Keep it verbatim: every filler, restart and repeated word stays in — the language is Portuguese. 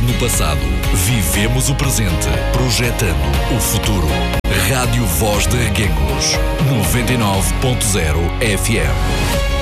Perdemos-nos no passado. Vivemos o presente. Projetando o futuro. Rádio Voz de Reguengos. noventa e nove ponto zero F M.